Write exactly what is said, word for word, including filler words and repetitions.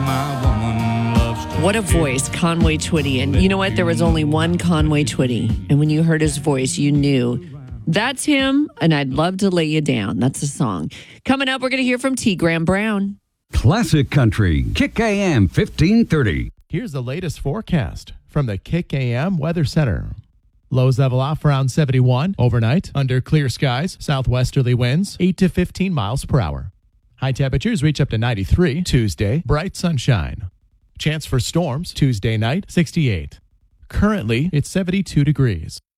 my woman loves to What a voice, Conway Twitty. And you know what? There was only one Conway Twitty. And when you heard his voice, you knew that's him. And I'd love to lay you down. That's the song. Coming up, we're going to hear from T. Graham Brown. Classic Country, Kick A M fifteen thirty. Here's the latest forecast from the Kick A M Weather Center. Lows level off around seventy-one overnight under clear skies, southwesterly winds eight to fifteen miles per hour. High temperatures reach up to ninety-three Tuesday, bright sunshine. Chance for storms Tuesday night, sixty-eight. Currently, it's seventy-two degrees.